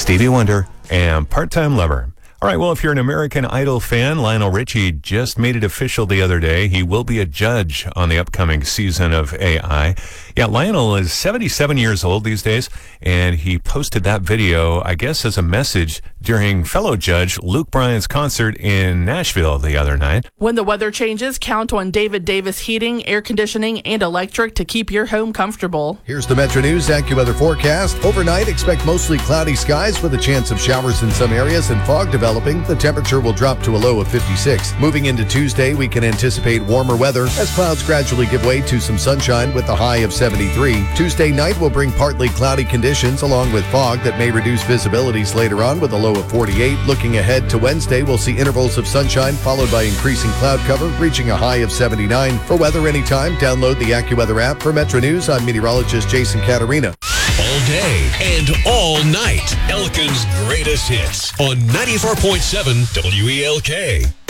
Stevie Wonder and Part-Time Lover. All right, well, if you're an American Idol fan, Lionel Richie just made it official the other day. He will be a judge on the upcoming season of AI. Yeah, Lionel is 77 years old these days, and he posted that video, I guess, as a message during fellow judge Luke Bryan's concert in Nashville the other night. When the weather changes, count on David Davis Heating, Air Conditioning, and Electric to keep your home comfortable. Here's the Metro News AccuWeather forecast. Overnight, expect mostly cloudy skies with a chance of showers in some areas and fog developing. The temperature will drop to a low of 56. Moving into Tuesday, we can anticipate warmer weather as clouds gradually give way to some sunshine with a high of 73. Tuesday night will bring partly cloudy conditions along with fog that may reduce visibilities later on with a low of 48. Looking ahead to Wednesday, we'll see intervals of sunshine followed by increasing cloud cover, reaching a high of 79. For weather anytime, download the AccuWeather app. For Metro News, I'm meteorologist Jason Caterina. All day and all night, Elkin's greatest hits on 94.7 WELK.